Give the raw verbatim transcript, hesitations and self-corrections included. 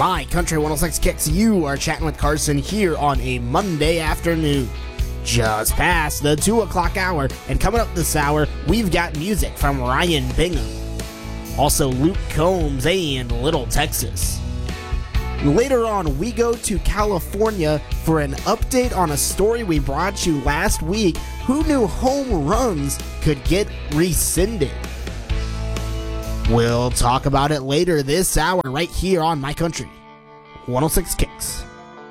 My Country one oh six Kicks. You are chatting with Carson here on a Monday afternoon. Just past the two o'clock hour, and coming up this hour, we've got music from Ryan Bingham. Also, Luke Combs and Little Texas. Later on, we go to California for an update on a story we brought you last week. Who knew home runs could get rescinded? We'll talk about it later this hour right here on My Country one oh six Kicks.